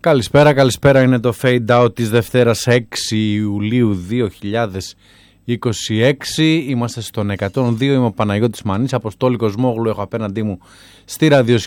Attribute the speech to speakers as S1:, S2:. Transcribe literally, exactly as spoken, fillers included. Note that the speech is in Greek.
S1: Καλησπέρα, καλησπέρα. Είναι το Fade Out της Δευτέρας έξι Ιουλίου δύο χιλιάδες είκοσι έξι. Είμαστε στον εκατόν δύο. Είμαι ο Παναγιώτης Μανής, Αποστόλη Κοσμόγλου έχω απέναντί μου στη